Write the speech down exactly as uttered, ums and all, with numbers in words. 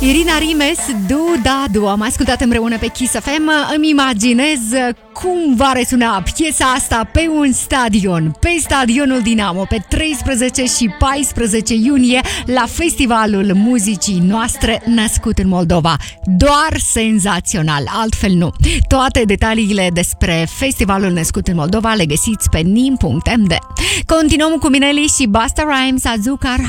Irina Rimes, Du Da Du. Am ascultat împreună pe Kiss F M. Îmi imaginez cum va resuna piesa asta pe un stadion, pe stadionul Dinamo, pe treisprezece și paisprezece iunie, la Festivalul Muzicii Noastre Născut în Moldova. Doar senzațional, altfel nu. Toate detaliile despre Festivalul Născut în Moldova le găsiți pe nim punct m d. Continuăm cu Mineli și Busta Rhymes, Azucar